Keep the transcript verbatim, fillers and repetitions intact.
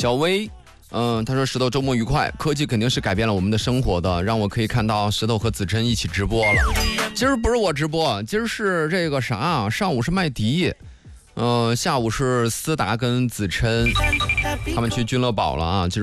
小薇，嗯、呃，他说石头周末愉快，科技肯定是改变了我们的生活的，让我可以看到石头和子琛一起直播了。今儿不是我直播，今儿是这个啥，上午是麦迪，嗯、呃，下午是思达跟子琛，他们去君乐宝了啊。